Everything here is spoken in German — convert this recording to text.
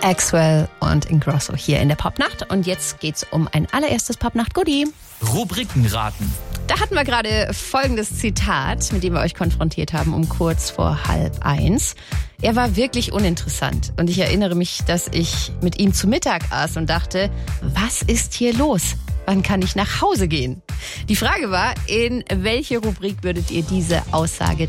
Axwell und Ingrosso hier in der Popnacht. Und jetzt geht's um ein allererstes Popnacht-Goodie. Rubrikenraten. Da hatten wir gerade folgendes Zitat, mit dem wir euch konfrontiert haben, um kurz vor 12:30. Er war wirklich uninteressant. Und ich erinnere mich, dass ich mit ihm zu Mittag aß und dachte, was ist hier los? Wann kann ich nach Hause gehen? Die Frage war, in welche Rubrik würdet ihr diese Aussage